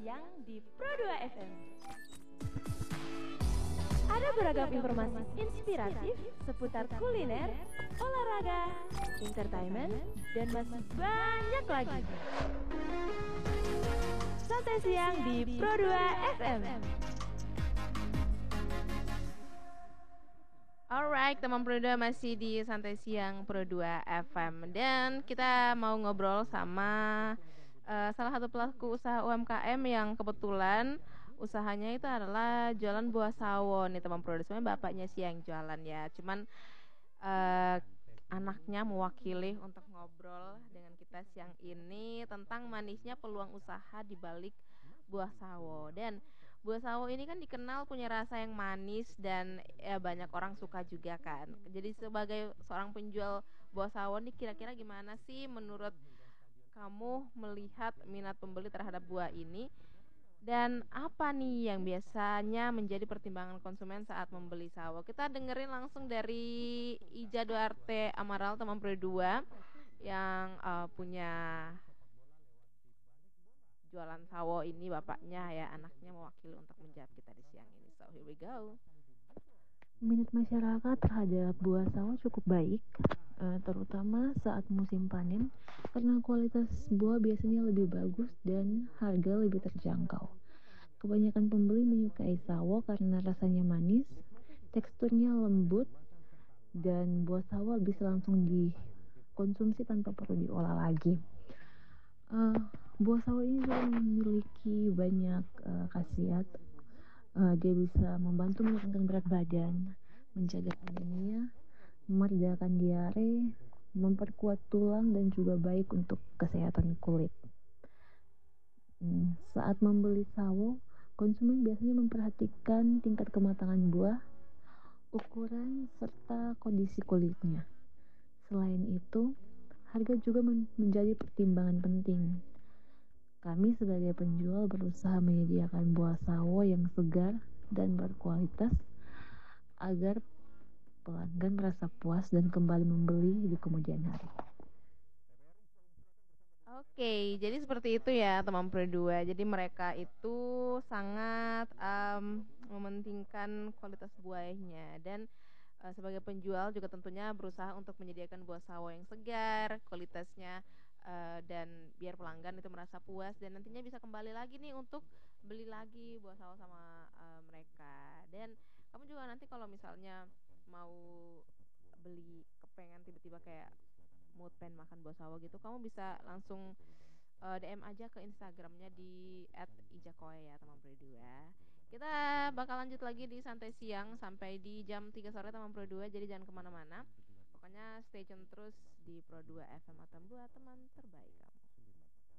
siang di Pro 2 FM. Ada beragam informasi inspiratif seputar kuliner, olahraga, entertainment, dan masih banyak lagi. Santai siang di Pro 2 FM. Alright, teman Pro 2 masih di Santai Siang Pro 2 FM. Dan kita mau ngobrol sama salah satu pelaku usaha UMKM yang kebetulan usahanya itu adalah jualan buah sawo nih teman Pro 2. Sebenarnya bapaknya sih yang jualan ya. Cuman anaknya mewakili untuk ngobrol dengan kita siang ini tentang manisnya peluang usaha di balik buah sawo. Dan buah sawo ini kan dikenal punya rasa yang manis dan ya banyak orang suka juga kan. Jadi sebagai seorang penjual buah sawo nih kira-kira gimana sih menurut kamu melihat minat pembeli terhadap buah ini? Dan apa nih yang biasanya menjadi pertimbangan konsumen saat membeli sawo? Kita dengerin langsung dari Ija Duarte Amaral teman Pro 2 yang punya jualan sawo ini, bapaknya ya, anaknya mewakili untuk menjawab kita di siang ini. So here we go. Minat masyarakat terhadap buah sawo cukup baik, terutama saat musim panen karena kualitas buah biasanya lebih bagus dan harga lebih terjangkau. Kebanyakan pembeli menyukai sawo karena rasanya manis, teksturnya lembut, dan buah sawo bisa langsung dikonsumsi tanpa perlu diolah lagi. Buah sawo ini juga memiliki banyak khasiat. Dia bisa membantu menurunkan berat badan, menjaga anemia, meredakan diare, memperkuat tulang, dan juga baik untuk kesehatan kulit. Saat membeli sawo, konsumen biasanya memperhatikan tingkat kematangan buah, ukuran, serta kondisi kulitnya. Selain itu, harga juga menjadi pertimbangan penting. Kami sebagai penjual berusaha menyediakan buah sawo yang segar dan berkualitas agar pelanggan merasa puas dan kembali membeli di kemudian hari. Oke, jadi seperti itu ya teman Pro 2. Jadi mereka itu sangat mementingkan kualitas buahnya dan sebagai penjual juga tentunya berusaha untuk menyediakan buah sawo yang segar, kualitasnya dan biar pelanggan itu merasa puas dan nantinya bisa kembali lagi nih untuk beli lagi buah sawo sama mereka. Dan kamu juga nanti kalau misalnya mau beli kepengen tiba-tiba kayak mood pengen makan buah sawo gitu, kamu bisa langsung DM aja ke Instagramnya di @ijakoe ya teman Pro 2. Kita bakal lanjut lagi di Santai Siang sampai di jam 3 sore teman Pro 2, jadi jangan kemana-mana. Pokoknya stay tune terus di Pro 2 FM atau buat teman terbaik kamu.